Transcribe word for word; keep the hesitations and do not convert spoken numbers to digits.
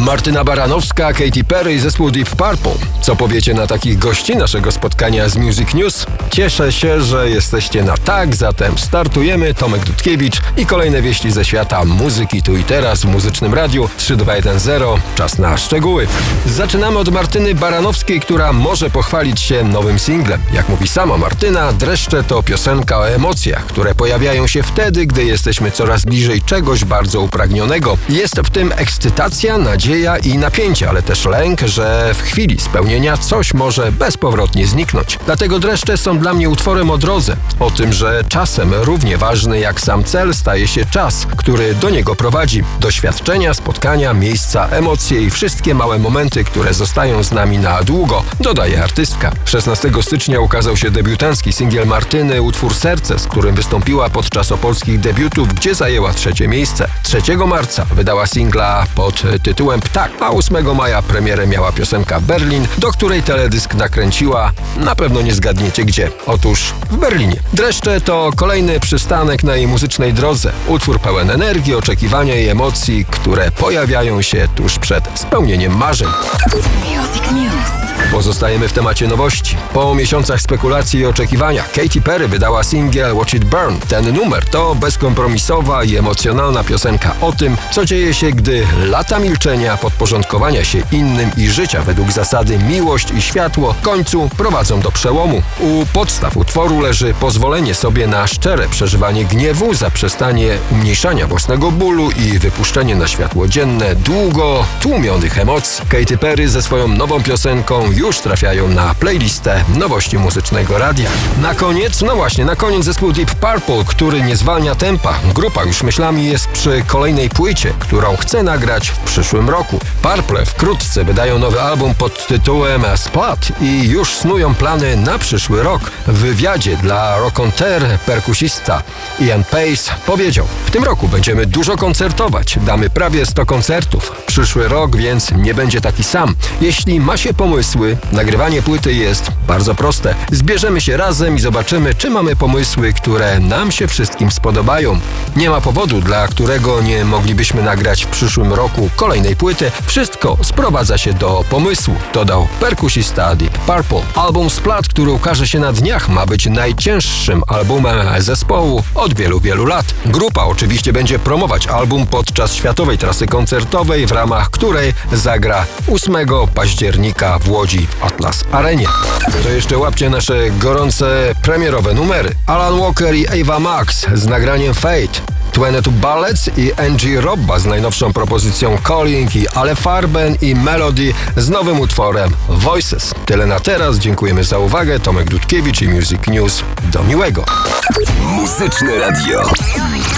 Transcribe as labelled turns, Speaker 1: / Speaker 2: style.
Speaker 1: Martyna Baranowska, Katy Perry i zespół Deep Purple. Co powiecie na takich gości naszego spotkania z Music News? Cieszę się, że jesteście na tak, zatem startujemy. Tomek Dudkiewicz i kolejne wieści ze świata muzyki tu i teraz w Muzycznym Radiu trzy dwa jeden zero. Czas na szczegóły. Zaczynamy od Martyny Baranowskiej, która może pochwalić się nowym singlem. Jak mówi sama Martyna, Dreszcze to piosenka o emocjach, które pojawiają się wtedy, gdy jesteśmy coraz bliżej czegoś bardzo upragnionego. Jest w tym ekscytacja, nadzieja i napięcie, ale też lęk, że w chwili spełnienia coś może bezpowrotnie zniknąć. Dlatego Dreszcze są dla mnie utworem o drodze, o tym, że czasem równie ważny jak sam cel staje się czas, który do niego prowadzi. Doświadczenia, spotkania, miejsca, emocje i wszystkie małe momenty, które zostają z nami na długo, dodaje artystka. szesnastego stycznia ukazał się debiutancki singiel Martyny, utwór Serce, z którym wystąpiła podczas opolskich debiutów, gdzie zajęła trzecie miejsce. trzeciego marca wydała singla pod tytułem Ptak, a ósmego maja premierę miała piosenka Berlin, do której teledysk nakręciła, na pewno nie zgadniecie gdzie. Otóż w Berlinie. Dreszcze to kolejny przystanek na jej muzycznej drodze. Utwór pełen energii, oczekiwania i emocji, które pojawiają się tuż przed spełnieniem marzeń.
Speaker 2: Music News.
Speaker 1: Pozostajemy w temacie nowości. Po miesiącach spekulacji i oczekiwania Katy Perry wydała singiel Watch It Burn. Ten numer to bezkompromisowa i emocjonalna piosenka o tym, co dzieje się, gdy lata milczenia, podporządkowania się innym i życia według zasady miłość i światło w końcu prowadzą do przełomu. U podstaw utworu leży pozwolenie sobie na szczere przeżywanie gniewu, zaprzestanie umniejszania własnego bólu i wypuszczenie na światło dzienne długo tłumionych emocji. Katy Perry ze swoją nową piosenką już trafiają na playlistę nowości muzycznego radia. Na koniec, no właśnie, na koniec zespół Deep Purple, który nie zwalnia tempa. Grupa już myślami jest przy kolejnej płycie, którą chce nagrać w przyszłym roku. Purple wkrótce wydają nowy album pod tytułem Splat i już snują plany na przyszły rok. W wywiadzie dla Rock on Terre perkusista Ian Pace powiedział: w tym roku będziemy dużo koncertować, damy prawie sto koncertów. Przyszły rok więc nie będzie taki sam. Jeśli ma się pomysły, nagrywanie płyty jest bardzo proste. Zbierzemy się razem i zobaczymy, czy mamy pomysły, które nam się wszystkim spodobają. Nie ma powodu, dla którego nie moglibyśmy nagrać w przyszłym roku kolejnej płyty. Wszystko sprowadza się do pomysłu, dodał perkusista Deep Purple. Album Splat, który ukaże się na dniach, ma być najcięższym albumem zespołu od wielu, wielu lat. Grupa oczywiście będzie promować album podczas światowej trasy koncertowej, w ramach której zagra ósmego października w Łodzi w Atlas Arenie. To jeszcze łapcie nasze gorące premierowe numery. Alan Walker i Ava Max z nagraniem Fate. dwadzieścia dwa Bullets i Angie Robba z najnowszą propozycją Calling i Ale Farben i Melody z nowym utworem Voices. Tyle na teraz. Dziękujemy za uwagę. Tomek Dudkiewicz i Music News. Do miłego.
Speaker 3: Muzyczne Radio.